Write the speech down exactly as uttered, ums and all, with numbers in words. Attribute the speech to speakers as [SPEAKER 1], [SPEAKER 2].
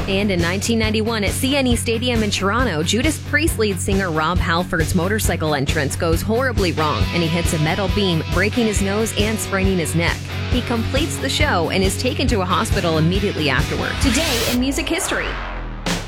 [SPEAKER 1] And in nineteen ninety-one at C N E Stadium in Toronto, Judas Priest lead singer Rob Halford's motorcycle entrance goes horribly wrong, and he hits a metal beam, breaking his nose and spraining his neck. He completes the show and is taken to a hospital immediately afterward. Today in music history.